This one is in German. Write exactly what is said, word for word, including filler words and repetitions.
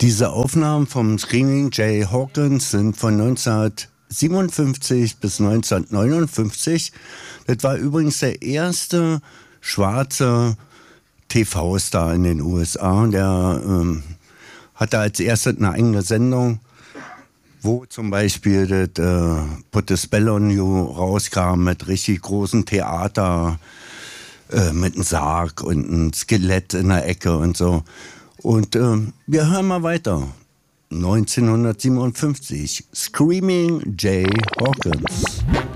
Diese Aufnahmen vom Screaming Jay Hawkins sind von neunzehnhundertsiebenundfünfzig bis neunzehnhundertneunundfünfzig. Das war übrigens der erste schwarze T V-Star in den U S A. Der ähm, hatte als erstes eine eigene Sendung, wo zum Beispiel das äh, Put the Spell on You rauskam mit richtig großen Theater, äh, mit einem Sarg und einem Skelett in der Ecke und so. Und ähm, wir hören mal weiter. neunzehnhundertsiebenundfünfzig, Screaming Jay Hawkins.